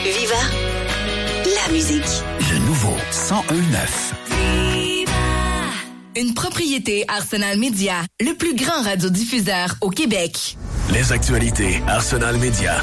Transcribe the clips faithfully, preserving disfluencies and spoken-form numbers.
Viva la musique. Le nouveau cent un neuf. Une propriété Arsenal Média, le plus grand radiodiffuseur au Québec. Les actualités Arsenal Média.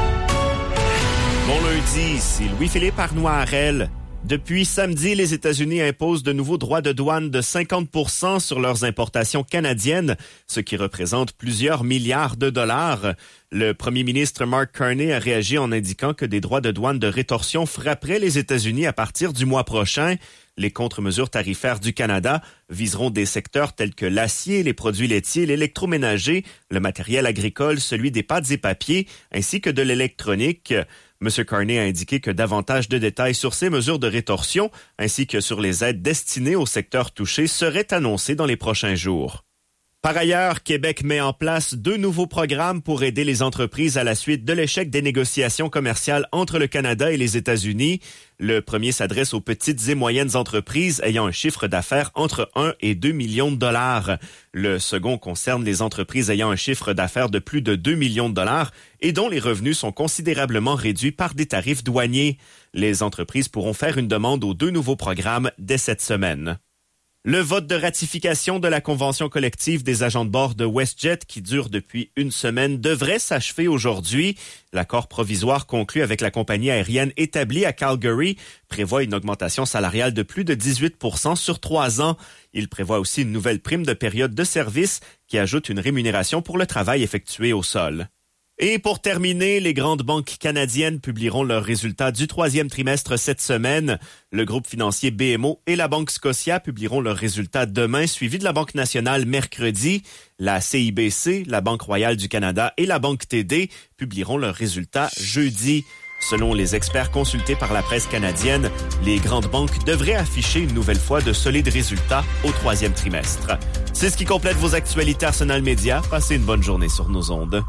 Bon lundi, ici Louis-Philippe Arnois-Harel. Depuis samedi, les États-Unis imposent de nouveaux droits de douane de cinquante pour cent sur leurs importations canadiennes, ce qui représente plusieurs milliards de dollars. Le premier ministre Mark Carney a réagi en indiquant que des droits de douane de rétorsion frapperaient les États-Unis à partir du mois prochain. Les contre-mesures tarifaires du Canada viseront des secteurs tels que l'acier, les produits laitiers, l'électroménager, le matériel agricole, celui des pâtes et papiers, ainsi que de l'électronique. M. Carney a indiqué que davantage de détails sur ces mesures de rétorsion, ainsi que sur les aides destinées aux secteurs touchés, seraient annoncés dans les prochains jours. Par ailleurs, Québec met en place deux nouveaux programmes pour aider les entreprises à la suite de l'échec des négociations commerciales entre le Canada et les États-Unis. Le premier s'adresse aux petites et moyennes entreprises ayant un chiffre d'affaires entre un et deux millions de dollars. Le second concerne les entreprises ayant un chiffre d'affaires de plus de deux millions de dollars et dont les revenus sont considérablement réduits par des tarifs douaniers. Les entreprises pourront faire une demande aux deux nouveaux programmes dès cette semaine. Le vote de ratification de la convention collective des agents de bord de WestJet, qui dure depuis une semaine, devrait s'achever aujourd'hui. L'accord provisoire conclu avec la compagnie aérienne établie à Calgary prévoit une augmentation salariale de plus de dix-huit pour cent sur trois ans. Il prévoit aussi une nouvelle prime de période de service qui ajoute une rémunération pour le travail effectué au sol. Et pour terminer, les grandes banques canadiennes publieront leurs résultats du troisième trimestre cette semaine. Le groupe financier B M O et la Banque Scotia publieront leurs résultats demain, suivi de la Banque nationale mercredi. La C I B C, la Banque royale du Canada et la Banque T D publieront leurs résultats jeudi. Selon les experts consultés par la presse canadienne, les grandes banques devraient afficher une nouvelle fois de solides résultats au troisième trimestre. C'est ce qui complète vos actualités Arsenal Média. Passez une bonne journée sur nos ondes.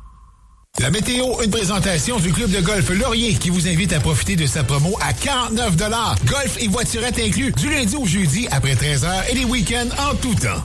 La météo, une présentation du club de golf Laurier qui vous invite à profiter de sa promo à quarante-neuf dollars. Golf et voiturette inclus du lundi au jeudi après treize heures et les week-ends en tout temps.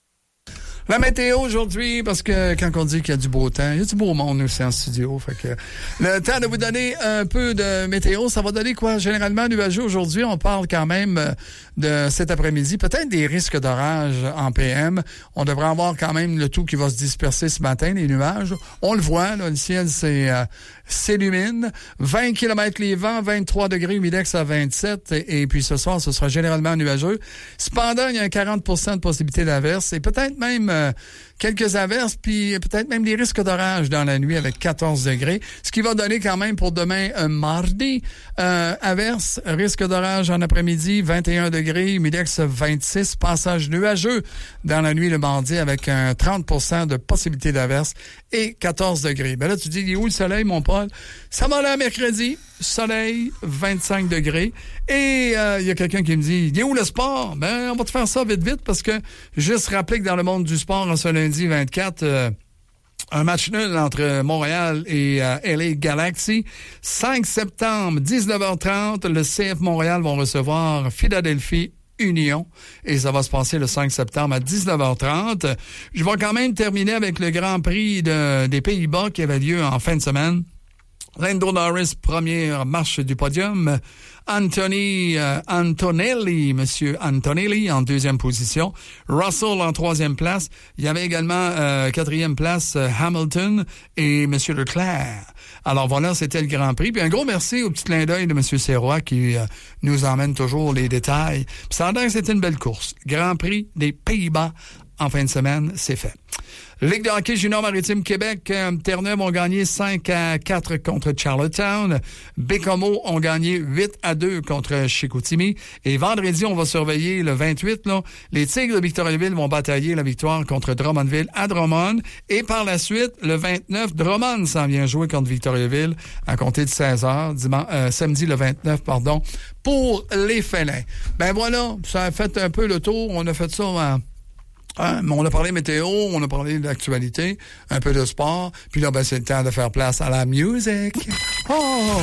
La météo aujourd'hui, parce que quand on dit qu'il y a du beau temps, il y a du beau monde aussi en studio. Fait que le temps de vous donner un peu de météo, ça va donner quoi? Généralement nuageux aujourd'hui, on parle quand même de cet après-midi. Peut-être des risques d'orage en P M. On devrait avoir quand même le tout qui va se disperser ce matin, les nuages. On le voit, là, le ciel c'est, euh, s'illumine. vingt kilomètres les vents, vingt-trois degrés, humidex à vingt-sept. Et, et puis ce soir, ce sera généralement nuageux. Cependant, il y a un quarante pour cent de possibilité d'averse et peut-être même euh, quelques averses, puis peut-être même des risques d'orage dans la nuit avec quatorze degrés. Ce qui va donner quand même pour demain un mardi. Euh, averse, risque d'orage en après-midi, vingt et un degrés, humidex vingt-six, passage nuageux dans la nuit le mardi avec un trente pour cent de possibilité d'averse et quatorze degrés. Ben là, tu dis, il est où le soleil, mon Paul? Ça va là mercredi, soleil, vingt-cinq degrés. Et il euh, y a quelqu'un qui me dit, il est où le sport? Ben, on va te faire ça vite, vite, parce que juste rappeler que dans le monde du sport, en ce lundi vingt-quatre, euh, un match nul entre Montréal et euh, L A Galaxy. cinq septembre, dix-neuf heures trente, le C F Montréal va recevoir Philadelphie Union. Et ça va se passer le cinq septembre à dix-neuf heures trente. Je vais quand même terminer avec le Grand Prix de, des Pays-Bas qui avait lieu en fin de semaine. Lando Norris, première marche du podium. Anthony euh, Antonelli, Monsieur Antonelli en deuxième position. Russell en troisième place. Il y avait également euh, quatrième place euh, Hamilton et Monsieur Leclerc. Alors voilà, c'était le Grand Prix. Puis un gros merci au petit clin d'œil de Monsieur Serrois qui euh, nous emmène toujours les détails. Puis ça a l'air que c'était une belle course. Grand Prix des Pays-Bas en fin de semaine, c'est fait. Ligue de hockey junior maritime Québec, euh, Terre-Neuve ont gagné cinq à quatre contre Charlottetown. Bécomo ont gagné huit à deux contre Chicoutimi. Et vendredi, on va surveiller le vingt-huit. Là, les Tigres de Victoriaville vont batailler la victoire contre Drummondville à Drummond. Et par la suite, le vingt-neuf, Drummond s'en vient jouer contre Victoriaville à compter de seize heures, dimanche, euh, samedi le vingt-neuf, pardon, pour les félins. Ben voilà, ça a fait un peu le tour. On a fait ça en... Hein, on a parlé météo, on a parlé d'actualité, un peu de sport, puis là, ben, c'est le temps de faire place à la musique. Oh!